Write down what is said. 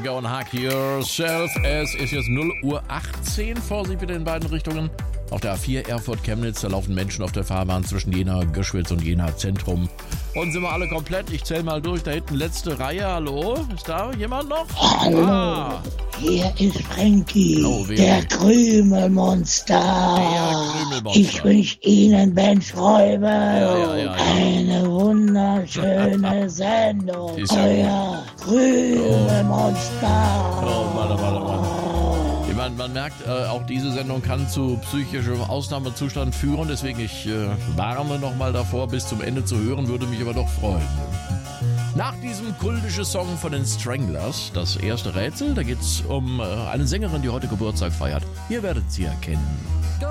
Go and Hug Yourself. Es ist jetzt 0:18 Uhr. Vorsicht bitte in beiden Richtungen. Auf der A4 Erfurt-Chemnitz, da laufen Menschen auf der Fahrbahn zwischen Jena, Göschwitz und Jena Zentrum. Und sind wir alle komplett? Ich zähle mal durch. Da hinten letzte Reihe. Hallo? Ist da jemand noch? Hallo. Hier ist Frankie, der Krümelmonster. Ich wünsche Ihnen, Ben Schreiber, eine wunderschöne Sendung. Euer Krümelmonster. Oh, Mann. Man merkt, auch diese Sendung kann zu psychischem Ausnahmezustand führen. Deswegen, ich warne nochmal davor, bis zum Ende zu hören, würde mich aber doch freuen. Nach diesem kultischen Song von den Stranglers, das erste Rätsel, da geht es um eine Sängerin, die heute Geburtstag feiert. Ihr werdet sie erkennen.